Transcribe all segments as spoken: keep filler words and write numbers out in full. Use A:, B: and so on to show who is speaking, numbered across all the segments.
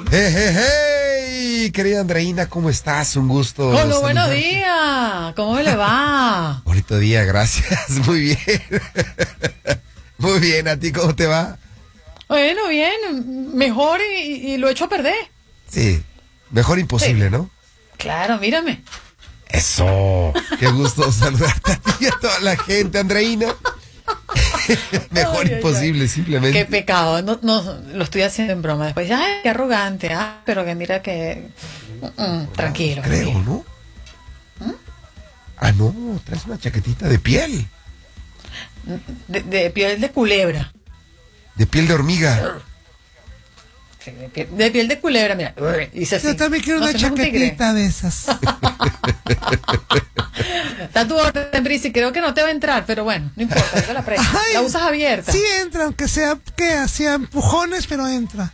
A: Hey, hey, hey, querida Andreina, ¿cómo estás? Un gusto.
B: Hola, buenos días. ¿Cómo le va?
A: Bonito día, gracias. Muy bien. Muy bien, ¿a ti cómo te va?
B: Bueno, bien. Mejor y, y lo echo a perder.
A: Sí, mejor imposible, sí. ¿No?
B: Claro, mírame.
A: Eso. Qué gusto saludarte a ti y a toda la gente, Andreina. Mejor ay, imposible, ay, ay. Simplemente.
B: Qué pecado, no, no, lo estoy haciendo en broma. Después, ay, qué arrogante, ah, pero que mira que... Mm, tranquilo.
A: Creo,
B: tranquilo.
A: ¿no? ¿Mm? Ah, no, traes una chaquetita de piel.
B: De, de piel de culebra.
A: De piel de hormiga.
B: Sí, de, piel, de piel de culebra, mira. Dice así.
C: Yo también quiero no una chaquetita de esas.
B: Está tu orden, Brice, creo que no te va a entrar, pero bueno, no importa, yo la presto. Ay, la usas abierta.
C: Sí entra, aunque sea que hacía empujones, pero entra.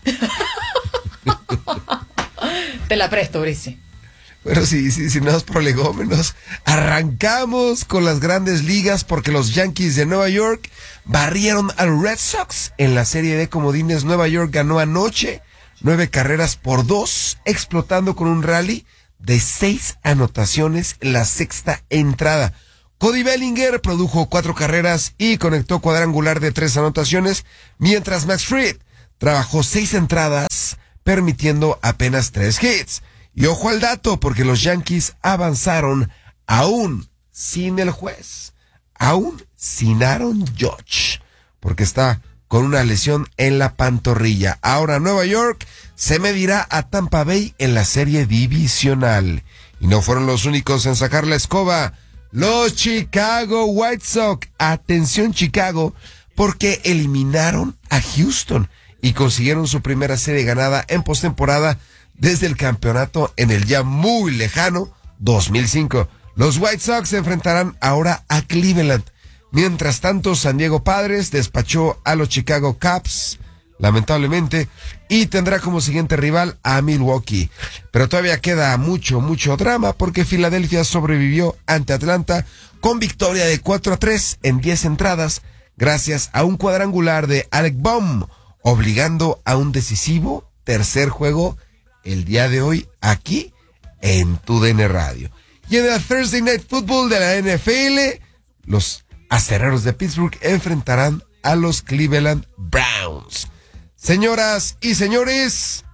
B: Te la presto, Brice.
A: Bueno, sí, sí, sin más prolegómenos, arrancamos con las grandes ligas porque los Yankees de Nueva York barrieron a los Red Sox en la serie de comodines. Nueva York ganó anoche nueve carreras por dos, explotando con un rally de seis anotaciones en la sexta entrada. Cody Bellinger produjo cuatro carreras y conectó cuadrangular de tres anotaciones, mientras Max Fried trabajó seis entradas, permitiendo apenas tres hits. Y ojo al dato, porque los Yankees avanzaron aún sin el juez, aún sin Aaron Judge, porque está con una lesión en la pantorrilla. Ahora Nueva York se medirá a Tampa Bay en la serie divisional. Y no fueron los únicos en sacar la escoba. Los Chicago White Sox, atención Chicago, porque eliminaron a Houston y consiguieron su primera serie ganada en postemporada desde el campeonato en el ya muy lejano dos mil cinco. Los White Sox se enfrentarán ahora a Cleveland. Mientras tanto, San Diego Padres despachó a los Chicago Cubs, lamentablemente, y tendrá como siguiente rival a Milwaukee. Pero todavía queda mucho, mucho drama porque Filadelfia sobrevivió ante Atlanta con victoria de cuatro a tres en diez entradas gracias a un cuadrangular de Alec Bohm, obligando a un decisivo tercer juego el día de hoy aquí en Tu D N Radio. Y en el Thursday Night Football de la N F L, los Acereros de Pittsburgh enfrentarán a los Cleveland Browns. Señoras y señores,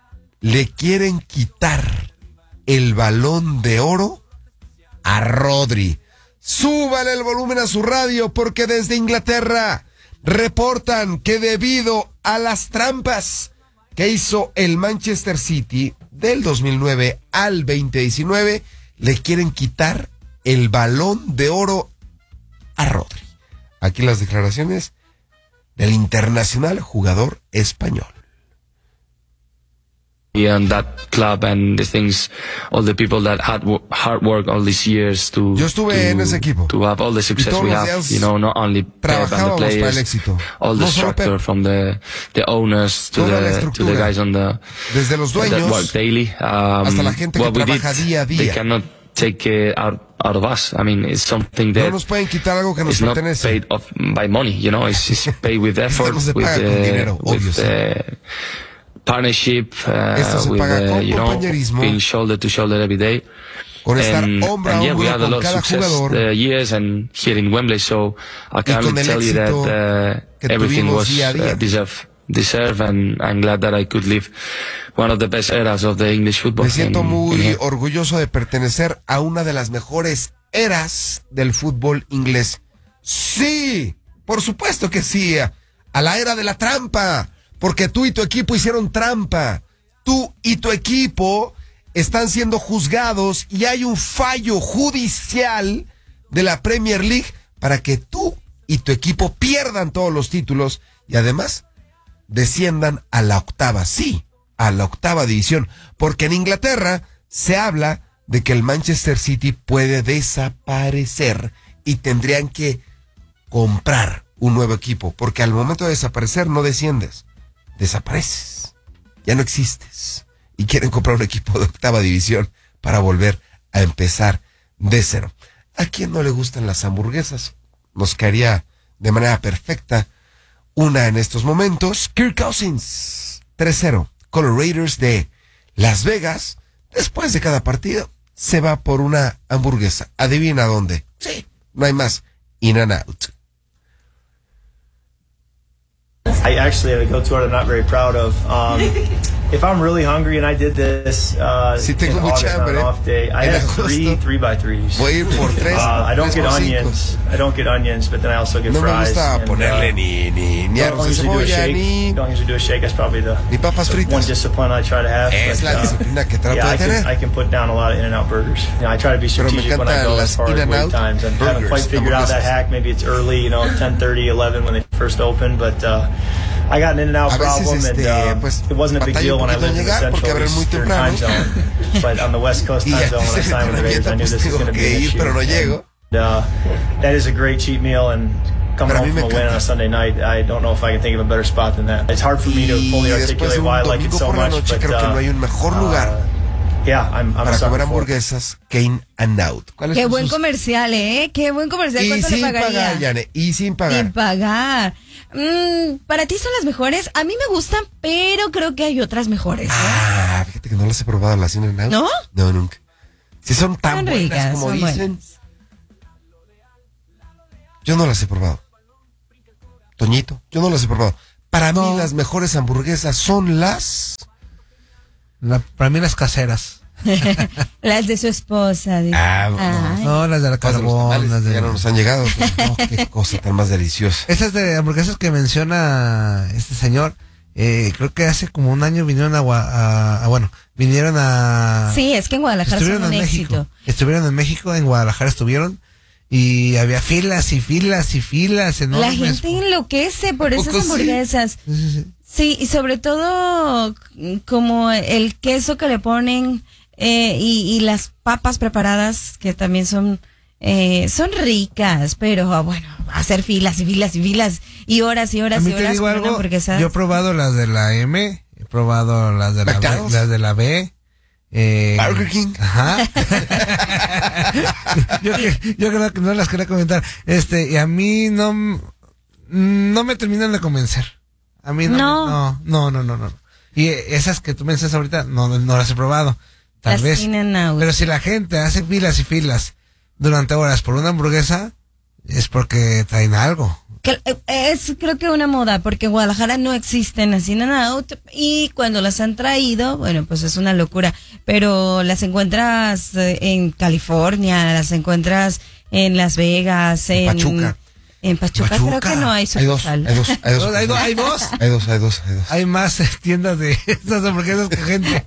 A: le quieren quitar el Balón de Oro a Rodri. Súbale el volumen a su radio porque desde Inglaterra reportan que debido a las trampas que hizo el Manchester City del dos mil nueve al veinte diecinueve, le quieren quitar el Balón de Oro a Rodri. Aquí las declaraciones del internacional jugador español.
D: And that club and the things, all the people that had w- hard work all these years to,
A: Yo estuve
D: to,
A: en ese equipo.
D: to have all the success we have, you know, not only Pep and the players, all the no structure from the the owners to the to the guys on the
A: desde los dueños
D: that work daily, um,
A: hasta la gente que trabaja
D: did,
A: día a día.
D: They cannot take it out out of us. I mean, it's something that
A: no nos pueden quitar algo que nos
D: it's not
A: pertenece.
D: paid of by money, you know, it's, it's paid with effort, with uh,
A: dinero,
D: with
A: obvio,
D: uh, partnership, uh, with uh, you know, being shoulder to shoulder every day.
A: Con estar
D: and,
A: hombro a
D: and yeah,
A: hombro
D: we had a
A: con
D: lot of
A: cada
D: success
A: jugador.
D: uh, years and here in Wembley, so I can tell you that uh, everything was
A: día día.
D: uh, deserved. Deserve and I'm glad that I could live one of the best eras of the English football.
A: Me siento
D: in,
A: muy
D: in
A: orgulloso de pertenecer a una de las mejores eras del fútbol inglés. Sí, por supuesto que sí, a la era de la trampa, porque tú y tu equipo hicieron trampa. Tú y tu equipo están siendo juzgados y hay un fallo judicial de la Premier League para que tú y tu equipo pierdan todos los títulos y además desciendan a la octava, sí, a la octava división, porque en Inglaterra se habla de que el Manchester City puede desaparecer y tendrían que comprar un nuevo equipo, porque al momento de desaparecer no desciendes, desapareces, ya no existes, y quieren comprar un equipo de octava división para volver a empezar de cero. ¿A quién no le gustan las hamburguesas? Nos caería de manera perfecta una en estos momentos. Kirk Cousins, tres cero con los Raiders de Las Vegas. Después de cada partido, se va por una hamburguesa. ¿Adivina dónde? Sí, no hay más. In-N-Out.
E: I actually have a go-to I'm not very proud of. Um, if I'm really hungry and I did this uh,
A: si tengo
E: in
A: mucha
E: August on an
A: hambre,
E: off day, I have three three by threes.
A: Voy a ir por tres.
E: Uh, I don't
A: tres
E: get onions.
A: Cinco.
E: I don't get onions, but then I also get
A: no
E: fries.
A: No me gusta
E: and,
A: ponerle
E: uh,
A: ni ni ni arroz de cebolla ni.
E: Don't usually do a shake. That's probably the,
A: ni papas
E: the
A: fritas.
E: one discipline I try to have.
A: Es
E: but,
A: la
E: uh,
A: disciplina que trato
E: yeah,
A: de
E: I
A: tener.
E: can, I can put down a lot of In-N-Out burgers. You know, I try to be strategic when I go as far as wait times. And haven't quite figured out that hack. Maybe it's early, you know, ten thirty, eleven when they first open, but. Uh, I got an In-N-Out problem,
A: este,
E: and uh,
A: pues,
E: it wasn't a big deal when I lived in the Central Eastern time zone. But on the West Coast time zone, when I signed with the Raiders, I knew this was going to be an issue.
A: Pero no llego.
E: And, uh, that is a great cheat meal, and coming home from a win on a Sunday night, I don't know if I can think of a better spot than that. It's hard for me to fully articulate why I like it so much, but uh, uh, yeah, I'm, I'm
A: para comer hamburguesas que In-N-Out.
F: Qué buen sus... comercial, ¿eh? Qué buen comercial. ¿Cuánto le pagaría?
A: Pagar, Yane, y sin pagar.
F: Sin pagar. Mm, para ti son las mejores. A mí me gustan, pero creo que hay otras mejores, ¿eh?
A: Ah, fíjate que no las he probado las In-N-Out.
F: ¿No?
A: No, nunca. Si son tan
F: son
A: buenas
F: ricas,
A: como
F: son
A: dicen.
F: Buenas.
A: Yo no las he probado. Toñito, yo no las he probado. Para
C: no.
A: mí las mejores hamburguesas son las...
C: La, para mí las caseras.
F: Las de su esposa. De...
A: Ah, no,
C: no, las de la carbón. Las de...
A: Ya no nos han llegado. Pues, no, qué cosa tan más deliciosa.
C: Esas de hamburguesas que menciona este señor, eh, creo que hace como un año vinieron a, a, a bueno, vinieron a...
F: Sí, es que en Guadalajara
C: estuvieron
F: son un
C: en
F: éxito.
C: México. Estuvieron en México, en Guadalajara estuvieron. Y había filas y filas y filas enormes.
F: La gente enloquece por esas hamburguesas.
C: Sí, sí, sí.
F: Sí, y sobre todo como el queso que le ponen eh, y, y las papas preparadas que también son eh, son ricas, pero bueno, hacer filas y filas y filas y horas y horas
C: A mí
F: y
C: te
F: horas.
C: Digo algo, yo he probado las de la M, he probado las de la B, las de la B. Eh,
A: Burger King.
C: Ajá. yo, yo creo que no las quería comentar. Este, y a mí no, no me terminan de convencer. A mí no.
F: No,
C: me, no, no, no, no, no. Y esas que tú me dices ahorita, no, no las he probado. Tal
F: las
C: vez.
F: Pero
C: si la gente hace filas y filas durante horas por una hamburguesa, es porque traen algo.
F: Que es creo que una moda, porque en Guadalajara no existen las In-N-Out y cuando las han traído, bueno, pues es una locura, pero las encuentras en California, las encuentras en Las Vegas, en
A: Pachuca.
F: En Pachuca,
C: Pachuca.
F: creo que no hay sucursal.
A: Hay dos, hay dos,
C: hay dos, hay dos,
A: hay dos, hay dos, hay dos.
C: Hay más tiendas de estas hamburguesas que gente.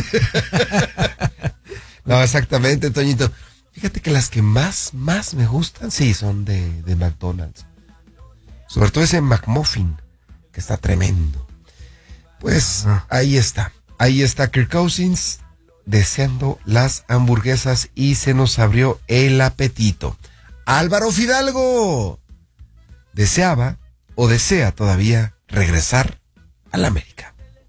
A: No, exactamente, Toñito. Fíjate que las que más, más me gustan, sí, son de, de McDonald's. Sobre todo ese McMuffin, que está tremendo. Pues ah. ahí está. Ahí está Kirk Cousins deseando las hamburguesas y se nos abrió el apetito. Álvaro Fidalgo deseaba o desea todavía regresar a la América.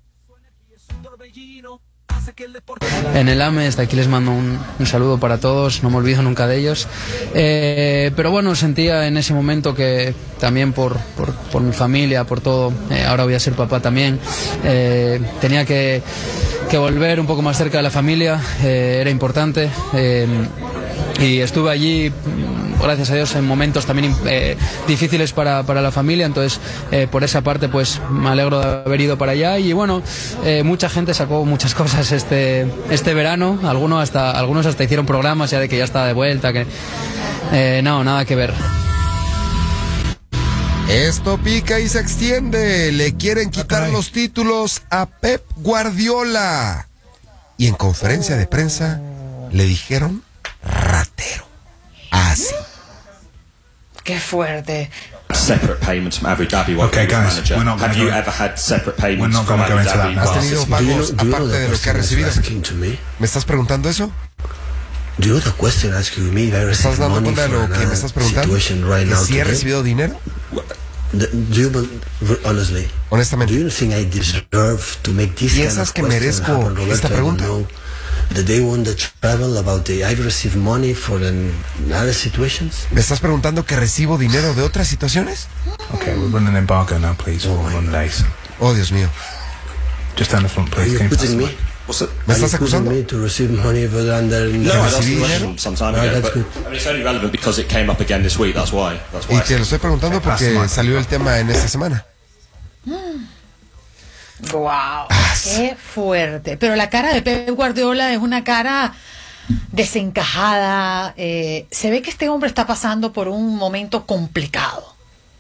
G: En el A M E, desde aquí les mando un, un saludo para todos, no me olvido nunca de ellos. Eh, pero bueno, sentía en ese momento que también por, por, por mi familia, por todo, eh, ahora voy a ser papá también, eh, tenía que, que volver un poco más cerca de la familia, eh, era importante. Eh, y estuve allí, gracias a Dios, en momentos también eh, difíciles para, para la familia, entonces eh, por esa parte pues me alegro de haber ido para allá y bueno, eh, mucha gente sacó muchas cosas este este verano, algunos hasta algunos hasta hicieron programas ya de que ya está de vuelta, que eh, no, nada que ver.
A: Esto pica y se extiende, le quieren quitar okay. los títulos a Pep Guardiola y en conferencia de prensa le dijeron ratero. Así.
B: Qué fuerte.
H: Separate payments from Abu Dhabi while
I: okay, guys,
H: manager.
I: We're not
H: Have you
I: go,
H: ever had separate payments
I: we're not
H: from
I: go
H: Abu Dhabi?
A: ¿Has tenido pagos aparte de lo que has recibido? ¿Me estás preguntando eso?
J: Do you the question asking me if I
A: ¿Estás
J: received
A: dando
J: money
A: cuenta de
J: for
A: lo que me estás preguntando?
J: Right
A: ¿Que si he recibido dinero?
J: Do you, honestly,
A: honestamente,
J: do you think I deserve to make this
A: ¿piensas
J: kind of
A: que merezco esta pregunta?
J: The day when the travel about the I've received money for an, other situations.
A: ¿Me estás preguntando que recibo dinero de otras situaciones?
I: Okay, we're running an embargo now, please.
J: Oh,
I: one days.
A: Oh, Dios mío.
I: just down the front, please. Can you pass
J: me?
H: What's it?
A: ¿Me estás acusando?
J: Me to receive money for under
H: no, I asked the question some time ago, but I mean, it's only relevant because it came up again this week. That's why. That's why.
A: Y te lo estoy preguntando porque salió el tema en esta semana.
B: Wow, ah, qué fuerte. Pero la cara de Pep Guardiola es una cara desencajada. Eh, se ve que este hombre está pasando por un momento complicado.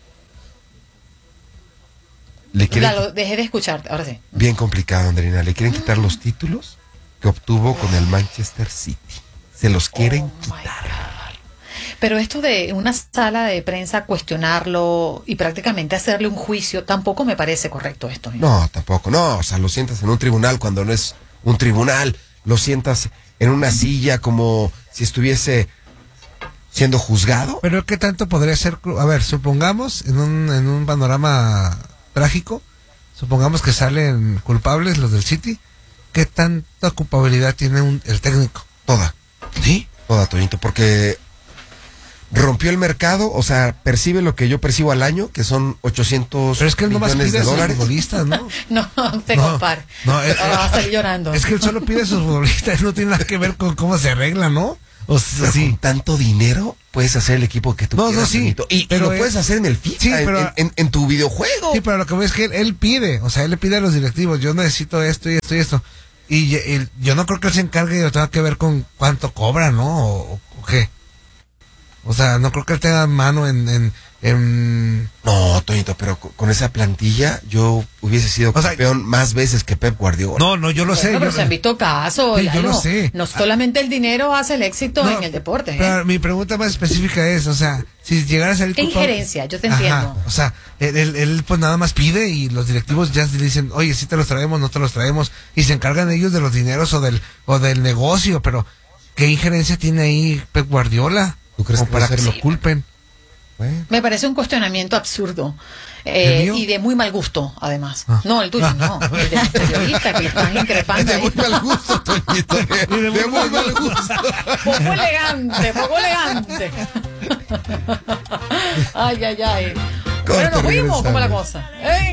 A: Le quieren...
B: Lalo, dejé de escucharte, ahora sí.
A: Bien complicado, Andrina. Le quieren quitar los títulos que obtuvo con el Manchester City. Se los quieren
B: oh
A: quitar.
B: Pero esto de una sala de prensa cuestionarlo y prácticamente hacerle un juicio, tampoco me parece correcto esto. ¿eh?
A: No, tampoco. No, o sea, lo sientas en un tribunal cuando no es un tribunal. Lo sientas en una silla como si estuviese siendo juzgado.
C: Pero ¿qué tanto podría ser? A ver, supongamos en un, en un panorama trágico, supongamos que salen culpables los del City, ¿qué tanta culpabilidad tiene un, el técnico?
A: Toda. ¿Sí? Toda, Toñito, porque rompió el mercado, o sea, percibe lo que yo percibo al año, que son ochocientos
C: Pero es que él
A: millones
C: nomás pide
A: de
C: a sus
A: dólares.
C: futbolistas, ¿no?
B: no, no te
C: no,
B: compare.
C: No, es,
B: Ahora vas a salir llorando.
C: Es que él solo pide a sus futbolistas, no tiene nada que ver con cómo se arregla, ¿no? O sea, sí.
A: Con tanto dinero puedes hacer el equipo que tú
C: no,
A: quieras.
C: No, sí,
A: y, pero y lo él, puedes hacer en el FIFA, sí, pero, en, en, en tu videojuego.
C: Sí, pero lo que veo es que él, él pide, o sea, él le pide a los directivos, yo necesito esto y esto y esto. Y, y yo no creo que él se encargue de tenga que ver con cuánto cobra, ¿no? O, o qué. O sea, no creo que él tenga mano en... en, en...
A: No, Toñito, pero con, con esa plantilla yo hubiese sido o campeón sea, más veces que Pep Guardiola.
C: No, no, yo lo
B: bueno,
C: sé.
B: Pero
C: yo
B: se han visto casos.
C: Sí, yo lo sé.
B: No solamente el dinero hace el éxito
C: no,
B: en el deporte. ¿eh?
C: Pero mi pregunta más específica es, o sea, si llegara a salir...
B: ¿Qué injerencia? Yo te entiendo.
C: Ajá, o sea, él, él, él pues nada más pide y los directivos ya le dicen, oye, sí te los traemos, no te los traemos, y se encargan ellos de los dineros o del, o del negocio, pero ¿qué injerencia tiene ahí Pep Guardiola?
A: ¿Tú crees
C: o
A: que
C: para que
A: sí,
C: lo culpen?
B: Bueno. Me parece un cuestionamiento absurdo eh, y de muy mal gusto, además. Ah. No, el tuyo no, el de los periodistas que le están increpando.
A: De muy mal gusto, Toñito. De, de, de muy, muy mal gusto.
B: Poco elegante, poco elegante. Ay, ay, ay. Bueno, nos fuimos, como la cosa. ¿Eh?